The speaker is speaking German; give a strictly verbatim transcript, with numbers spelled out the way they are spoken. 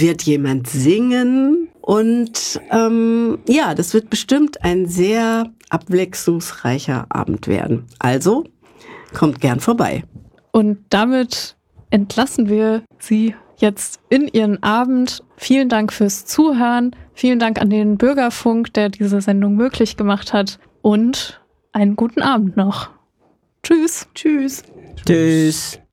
wird jemand singen und ähm, ja, das wird bestimmt ein sehr abwechslungsreicher Abend werden. Also kommt gern vorbei. Und damit entlassen wir Sie jetzt in Ihren Abend. Vielen Dank fürs Zuhören. Vielen Dank an den Bürgerfunk, der diese Sendung möglich gemacht hat. Und einen guten Abend noch. Tschüss. Tschüss. Tschüss.